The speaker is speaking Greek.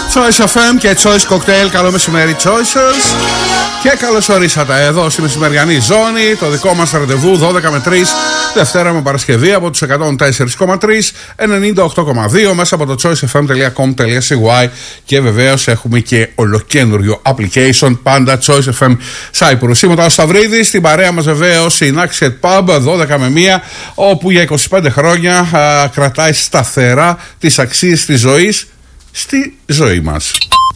Choice FM και Choice Cocktail. Καλό μεσημέρι, Choicers. Και καλώς ορίσατε εδώ στη μεσημεριανή ζώνη. Το δικό μας ραντεβού 12 με 3, Δευτέρα με Παρασκευή από τους 104,3, 98,2 μέσα από το choicefm.com.cy. Και βεβαίως έχουμε και ολοκένουργιο application, πάντα Choice FM Cyprus. Είμαι ο Σταυρίδης, στην παρέα μας βεβαίως η Naxet Pub 12 με 1, όπου για 25 χρόνια κρατάει σταθερά τις αξίες της ζωής στη ζωή μας.